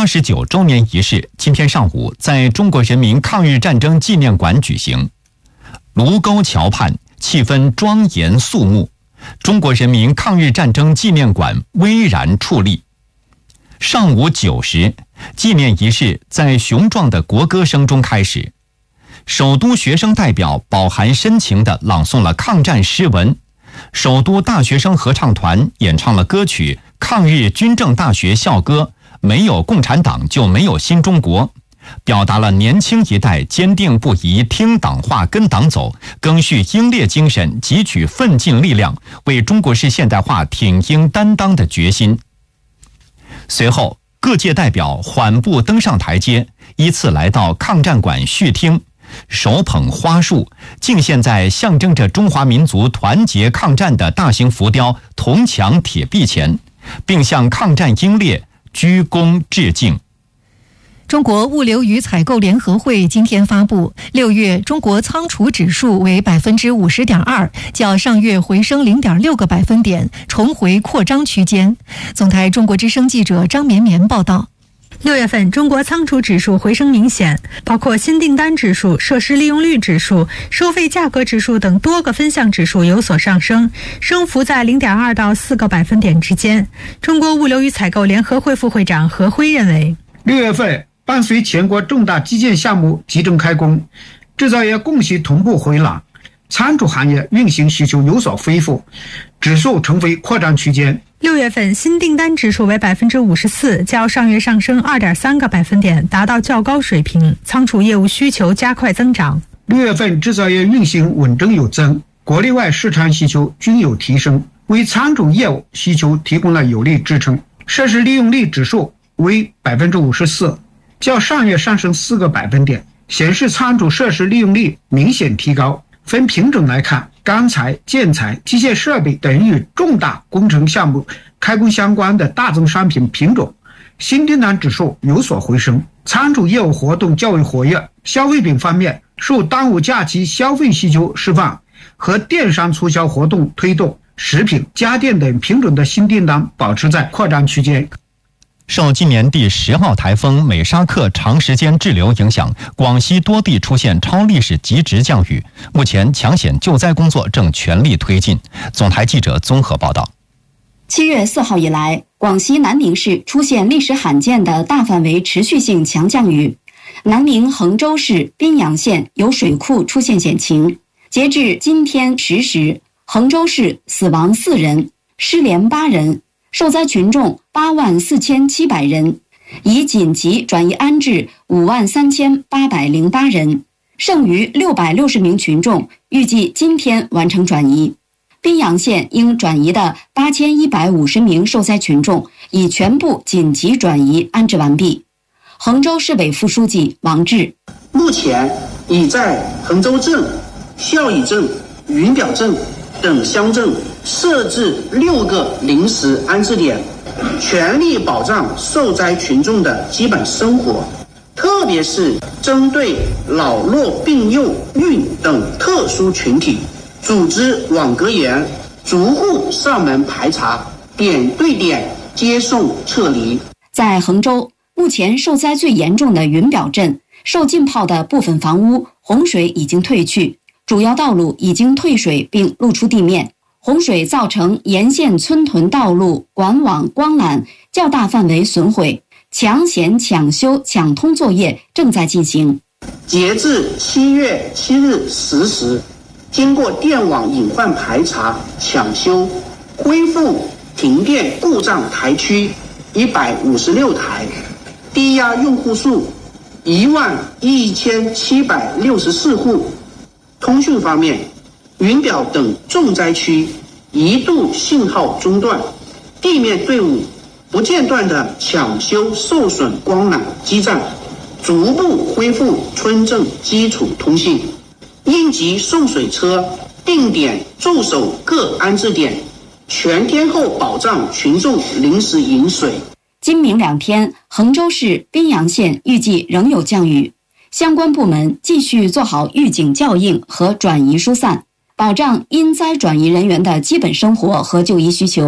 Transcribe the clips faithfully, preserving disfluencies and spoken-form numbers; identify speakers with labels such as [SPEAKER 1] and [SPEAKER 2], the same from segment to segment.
[SPEAKER 1] 八十九周年仪式今天上午在中国人民抗日战争纪念馆举行。卢沟桥畔气氛庄严肃穆，中国人民抗日战争纪念馆巍然矗立。上午九时，纪念仪式在雄壮的国歌声中开始。首都学生代表饱含深情地朗诵了抗战诗文，首都大学生合唱团演唱了歌曲《抗日军政大学校歌》，没有共产党就没有新中国，表达了年轻一代坚定不移听党话跟党走，赓续英烈精神汲取奋进力量，为中国式现代化挺膺担当的决心。随后各界代表缓步登上台阶，依次来到抗战馆续听，手捧花束，敬献在象征着中华民族团结抗战的大型浮雕铜墙铁壁前，并向抗战英烈鞠躬致敬。
[SPEAKER 2] 中国物流与采购联合会今天发布，六月中国仓储指数为百分之五十点二，较上月回升零点六个百分点，重回扩张区间。总台中国之声记者张绵绵报道。
[SPEAKER 3] 六月份中国仓储指数回升明显，包括新订单指数、设施利用率指数、收费价格指数等多个分项指数有所上升，升幅在 零点二到四个百分点之间。中国物流与采购联合会副会长何辉认为，
[SPEAKER 4] 六月份伴随全国重大基建项目集中开工，制造业供需同步回暖，仓储行业运行需求有所恢复，指数重回扩张区间。
[SPEAKER 3] 六月份新订单指数为 百分之五十四， 较上月上升 二点三个百分点，达到较高水平，仓储业务需求加快增长。
[SPEAKER 4] 六月份制造业运行稳中有增，国内外市场需求均有提升，为仓储业务需求提供了有力支撑。设施利用率指数为 百分之五十四， 较上月上升四个百分点，显示仓储设施利用率明显提高。分品种来看，钢材、建材、机械设备等与重大工程项目开工相关的大宗商品品种，新订单指数有所回升，仓储业务活动较为活跃。消费品方面，受端午假期消费需求释放和电商促销活动推动，食品、家电等品种的新订单保持在扩张区间。
[SPEAKER 1] 受今年第十号台风美沙克长时间滞留影响，广西多地出现超历史极值降雨，目前抢险救灾工作正全力推进。总台记者综合报道。
[SPEAKER 5] 七月四号以来，广西南宁市出现历史罕见的大范围持续性强降雨，南宁衡州市宾阳县有水库出现险情。截至今天十时，衡州市死亡四人，失联八人，受灾群众八万四千七百人，已紧急转移安置五万三千八百零八人，剩余六百六十名群众预计今天完成转移。宾阳县应转移的八千一百五十名受灾群众已全部紧急转移安置完毕。衡州市委副书记王志，
[SPEAKER 6] 目前已在衡州镇、孝义镇、云表镇等乡镇设置六个临时安置点，全力保障受灾群众的基本生活，特别是针对老弱病幼孕等特殊群体，组织网格员逐户上门排查，点对点接送撤离。
[SPEAKER 5] 在衡州，目前受灾最严重的云表镇，受浸泡的部分房屋洪水已经退去，主要道路已经退水并露出地面。洪水造成沿线村屯道路、管网、光缆较大范围损毁，抢险、抢修、抢通作业正在进行。
[SPEAKER 6] 截至七月七日十时，经过电网隐患排查、抢修，恢复停电故障台区一百五十六台，低压用户数一万一千七百六十四户。通讯方面，云表等重灾区一度信号中断，地面队伍不间断地抢修受损光缆基站，逐步恢复村镇基础通信。应急送水车定点驻守各安置点，全天候保障群众临时饮水。
[SPEAKER 5] 今明两天，衡州市宾阳县预计仍有降雨，相关部门继续做好预警校应和转移疏散，保障因灾转移人员的基本生活和就医需求。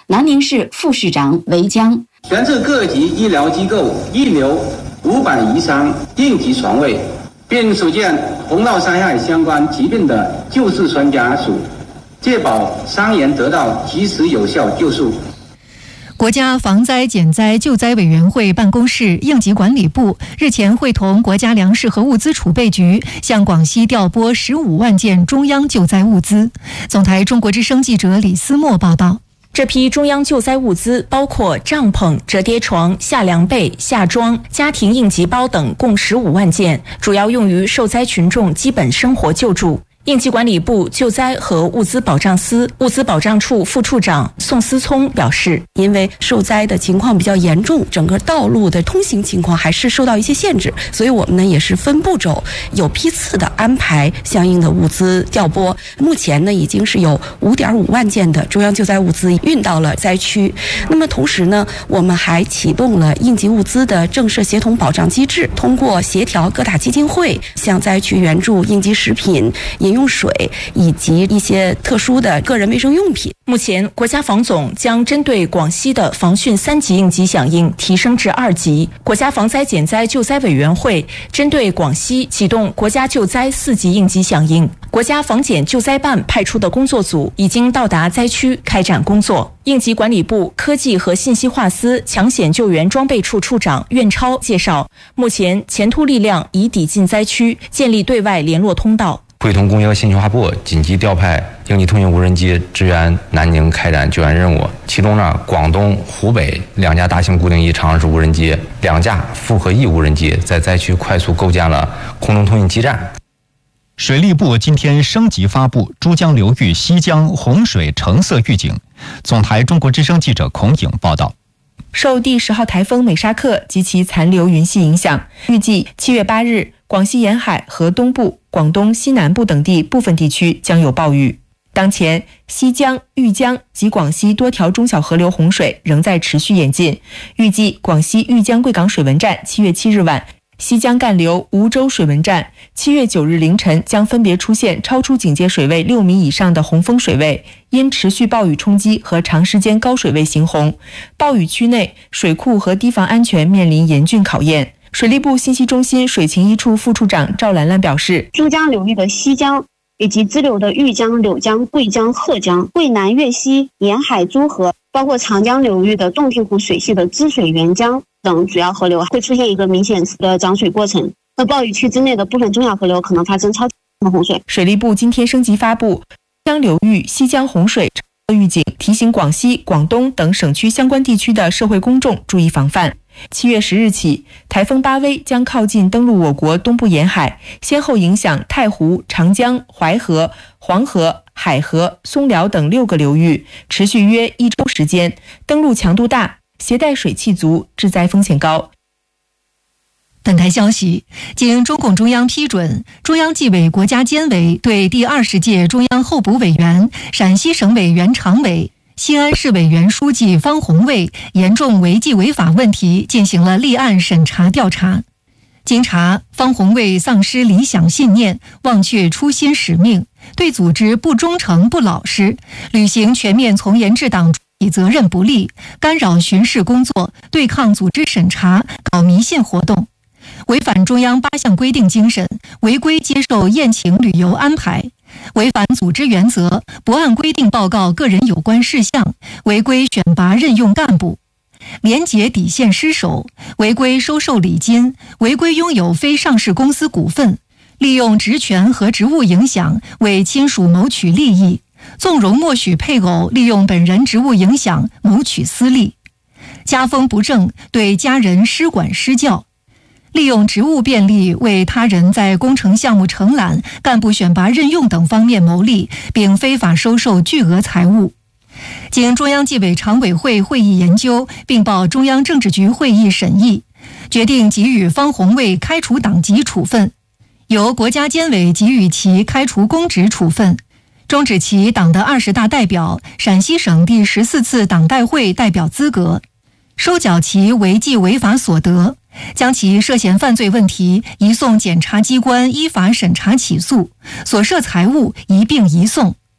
[SPEAKER 5] 南宁市副市长韦江。
[SPEAKER 7] 全市各级医疗机构预留五百余张应急床位，并组建洪涝灾害相关疾病的救治专家组，确保伤员得到及时有效救助。
[SPEAKER 2] 国家防灾减灾救灾委员会办公室应急管理部日前会同国家粮食和物资储备局向广西调拨十五万件中央救灾物资。总台中国之声记者李思墨报道。
[SPEAKER 8] 这批中央救灾物资包括帐篷、折叠床、夏凉被、夏装、家庭应急包等，共十五万件，主要用于受灾群众基本生活救助。应急管理部救灾和物资保障司物资保障处副处长宋思聪表示，
[SPEAKER 9] 因为受灾的情况比较严重，整个道路的通行情况还是受到一些限制，所以我们呢也是分步骤、有批次的安排相应的物资调拨。目前呢已经是有五点五万件的中央救灾物资运到了灾区。那么同时呢，我们还启动了应急物资的政策协同保障机制，通过协调各大基金会向灾区援助应急食品、饮用水以及一些特殊的个人卫生用品。
[SPEAKER 8] 目前，国家防总将针对广西的防汛三级应急响应提升至二级。国家防灾减灾救灾委员会针对广西启动国家救灾四级应急响应。国家防减救灾办派出的工作组已经到达灾区开展工作。应急管理部科技和信息化司抢险救援装备处处长苑超介绍，目前前突力量已抵近灾区，建立对外联络通道。
[SPEAKER 10] 会同工业和信息化部紧急调派应急通信无人机支援南宁开展救援任务。其中呢，广东、湖北两架大型固定翼长式无人机，两架复合翼无人机在灾区快速构建了空中通信基站。
[SPEAKER 1] 水利部今天升级发布珠江流域西江洪水橙色预警。总台中国之声记者孔颖报道。
[SPEAKER 11] 受第十号台风美沙克及其残留云系影响，预计七月八日，广西沿海和东部、广东西南部等地部分地区将有暴雨。当前，西江、豫江及广西多条中小河流洪水仍在持续演进。预计广西豫江贵港水文站七月七日晚，西江干流梧州水文站七月九日凌晨将分别出现超出警戒水位六米以上的洪峰水位，因持续暴雨冲击和长时间高水位行洪，暴雨区内水库和堤防安全面临严峻考验。水利部信息中心水情一处副处长赵兰兰表示，
[SPEAKER 12] 珠江流域的西江以及支流的豫江、柳江、贵江、鹤江、桂南、粤西沿海诸河，包括长江流域的洞庭湖水系的支水源江等主要河流会出现一个明显的涨水过程。那暴雨区之内的部分中小河流可能发生超洪水。
[SPEAKER 11] 水利部今天升级发布江流域西江洪水预警，提醒广西、广东等省区相关地区的社会公众注意防范。七月十日起，台风巴威将靠近登陆我国东部沿海，先后影响太湖、长江、淮河、黄河、海河、松辽等六个流域，持续约一周时间，登陆强度大，携带水汽足，致灾风险高。
[SPEAKER 2] 本台消息，经中共中央批准，中央纪委国家监委对第二十届中央候补委员、陕西省委原常委、西安市委原书记方红卫严重违纪违法问题进行了立案审查调查。经查，方红卫丧失理想信念，忘却初心使命，对组织不忠诚不老实，履行全面从严治党责任不力，干扰巡视工作，对抗组织审查，搞迷信活动，违反中央八项规定精神，违规接受宴请旅游安排，违反组织原则，不按规定报告个人有关事项，违规选拔任用干部，廉洁底线失守，违规收受礼金，违规拥有非上市公司股份，利用职权和职务影响为亲属谋取利益，纵容默许配偶利用本人职务影响谋取私利，家风不正，对家人失管失教，利用职务便利为他人在工程项目承揽、干部选拔任用等方面谋利，并非法收受巨额财物。经中央纪委常委会会议研究，并报中央政治局会议审议，决定给予方红卫开除党籍处分，由国家监委给予其开除公职处分，终止其党的二十大代表、陕西省第十四次党代会代表资格，收缴其违纪违法所得，将其涉嫌犯罪问题移送检察机关依法审查起诉，所涉财物一并移送。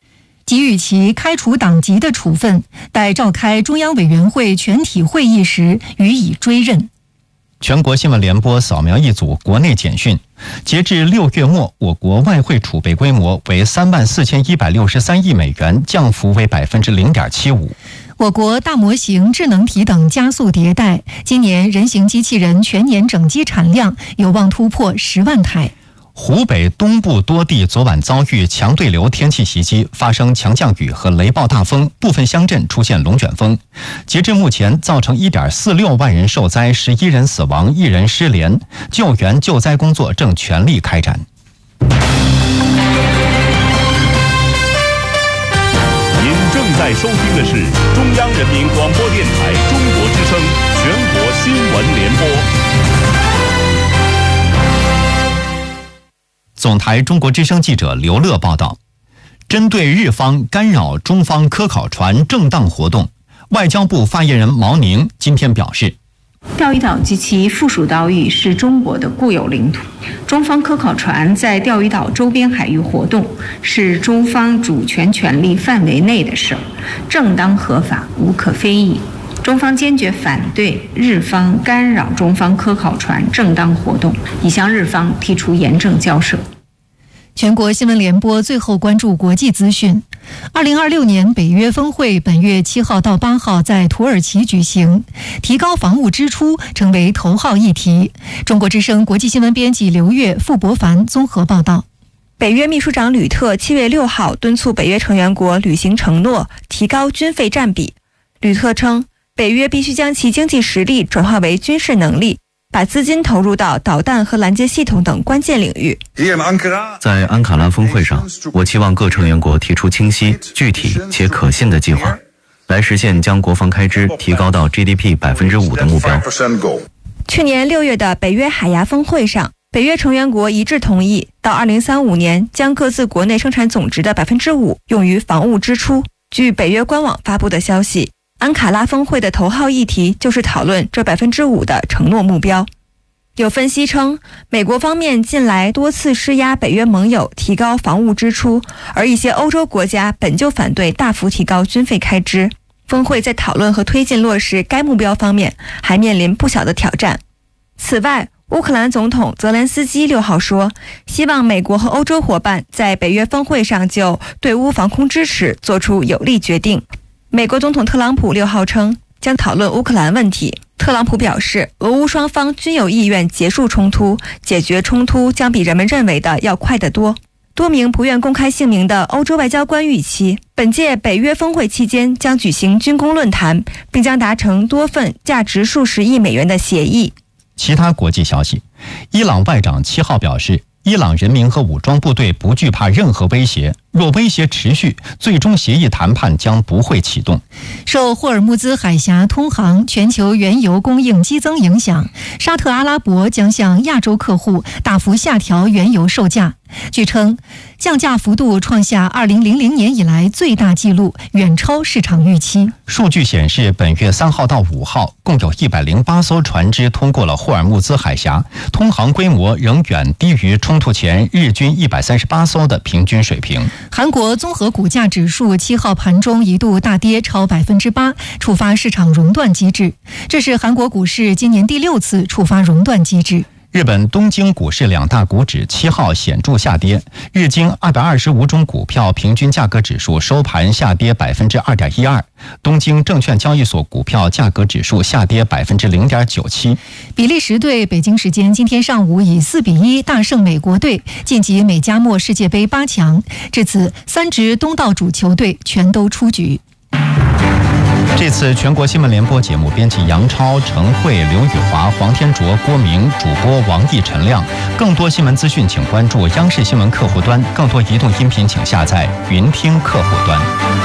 [SPEAKER 2] 给予其开除党籍的处分，待召开中央委员会全体会议时予以追认。
[SPEAKER 1] 全国新闻联播扫描一组国内简讯，截至六月末，我国外汇储备规模为三万四千一百六十三亿美元，降幅为百分之零点七五。
[SPEAKER 2] 我国大模型、智能体等加速迭代，今年人形机器人全年整机产量有望突破十万台。
[SPEAKER 1] 湖北东部多地昨晚遭遇强对流天气袭击，发生强降雨和雷暴大风，部分乡镇出现龙卷风。截至目前，造成 一点四六万人受灾，十一人死亡，一人失联，救援救灾工作正全力开展。
[SPEAKER 13] 您正在收听的是中央人民广播电台中国之声全国新闻联播。
[SPEAKER 1] 总台中国之声记者刘乐报道，针对日方干扰中方科考船正当活动，外交部发言人毛宁今天表示，
[SPEAKER 14] 钓鱼岛及其附属岛屿是中国的固有领土，中方科考船在钓鱼岛周边海域活动是中方主权权利范围内的事儿，正当合法，无可非议。中方坚决反对日方干扰中方科考船正当活动，已向日方提出严正交涉。
[SPEAKER 2] 全国新闻联播最后关注国际资讯。二零二六年北约峰会本月七号到八号在土耳其举行，提高防务支出成为头号议题。中国之声国际新闻编辑刘越、傅博凡综合报道。
[SPEAKER 11] 北约秘书长吕特七月六号敦促北约成员国履行承诺，提高军费占比。吕特称，北约必须将其经济实力转化为军事能力，把资金投入到导弹和拦截系统等关键领域。
[SPEAKER 15] 在安卡拉峰会上，我期望各成员国提出清晰、具体且可信的计划，来实现将国防开支提高到 G D P 百分之五的目标。
[SPEAKER 11] 去年六月的北约海牙峰会上，北约成员国一致同意，到二零三五年将各自国内生产总值的百分之五用于防务支出。据北约官网发布的消息，安卡拉峰会的头号议题就是讨论这百分之五的承诺目标。有分析称，美国方面近来多次施压北约盟友提高防务支出，而一些欧洲国家本就反对大幅提高军费开支。峰会在讨论和推进落实该目标方面还面临不小的挑战。此外，乌克兰总统泽连斯基六号说，希望美国和欧洲伙伴在北约峰会上就对乌防空支持做出有力决定。美国总统特朗普六号称将讨论乌克兰问题。特朗普表示，俄乌双方均有意愿结束冲突，解决冲突将比人们认为的要快得多。多名不愿公开姓名的欧洲外交官预期，本届北约峰会期间将举行军工论坛，并将达成多份价值数十亿美元的协议。
[SPEAKER 1] 其他国际消息，伊朗外长七号表示，伊朗人民和武装部队不惧怕任何威胁，若威胁持续，最终协议谈判将不会启动。
[SPEAKER 2] 受霍尔木兹海峡通航、全球原油供应激增影响，沙特阿拉伯将向亚洲客户大幅下调原油售价。据称，降价幅度创下二零零零年以来最大纪录，远超市场预期。
[SPEAKER 1] 数据显示，本月三号到五号，共有一百零八艘船只通过了霍尔木兹海峡，通航规模仍远低于冲突前日均一百三十八艘的平均水平。
[SPEAKER 2] 韩国综合股价指数七号盘中一度大跌超百分之八，触发市场熔断机制。这是韩国股市今年第六次触发熔断机制。
[SPEAKER 1] 日本东京股市两大股指七号显著下跌，日经二百二十五种股票平均价格指数收盘下跌百分之二点一二，东京证券交易所股票价格指数下跌百分之零点九七。
[SPEAKER 2] 比利时队北京时间今天上午以四比一大胜美国队，晋级美加墨世界杯八强。至此，三支东道主球队全都出局。
[SPEAKER 1] 这次全国新闻联播节目，编辑杨超、陈慧、刘宇华、黄天卓、郭明，主播王毅、陈亮。更多新闻资讯，请关注央视新闻客户端；更多移动音频，请下载云听客户端。